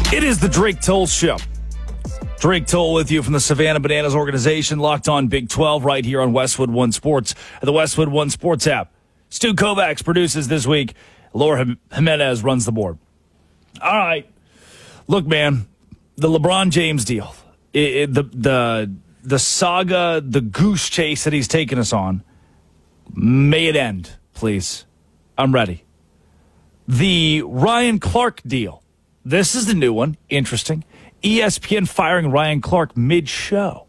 It is the Drake Toll Show. Drake Toll with you from the Savannah Bananas organization, locked on Big 12 right here on Westwood One Sports, the Westwood One Sports app. Stu Kovacs produces this week. Laura Jimenez runs the board. All right. Look, man, the LeBron James deal, the saga, the goose chase that he's taken us on, may it end, please. I'm ready. The Ryan Clark deal. This is the new one. Interesting. ESPN firing Ryan Clark mid-show.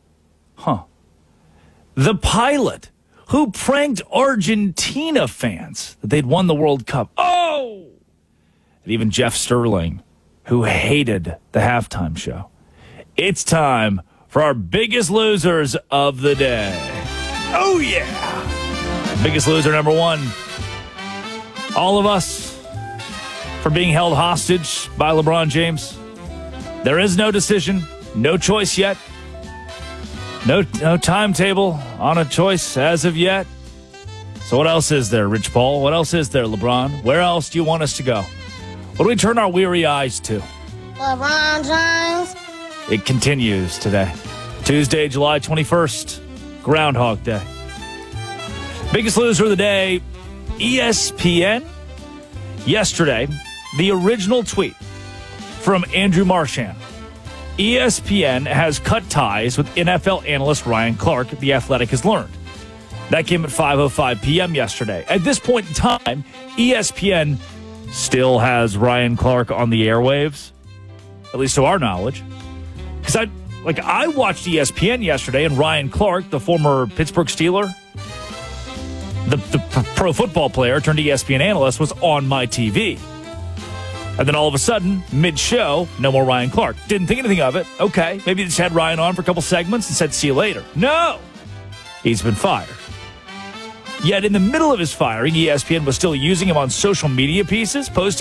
The pilot who pranked Argentina fans that they'd won the World Cup. Oh! And even Jeff Sterling, who hated the halftime show. It's time for our biggest losers of the day. Oh, yeah! Biggest loser number one. All of us for being held hostage by LeBron James. There is no decision, no choice yet. No timetable on a choice as of yet. So what else is there, Rich Paul? What else is there, LeBron? Where else do you want us to go? What do we turn our weary eyes to? LeBron James. It continues today. Tuesday, July 21st, Groundhog Day. Biggest loser of the day, ESPN. Yesterday, the original tweet from Andrew Marchand. ESPN has cut ties with NFL analyst Ryan Clark, The Athletic has learned. That came at 5:05 p.m. yesterday. At this point in time, ESPN still has Ryan Clark on the airwaves, at least to our knowledge. Because I watched ESPN yesterday, and Ryan Clark, the former Pittsburgh Steeler, the pro football player turned ESPN analyst, was on my TV. And then all of a sudden, mid-show, no more Ryan Clark. Didn't think anything of it. Okay, maybe they just had Ryan on for a couple segments and said, see you later. No! He's been fired. Yet in the middle of his firing, ESPN was still using him on social media pieces, posting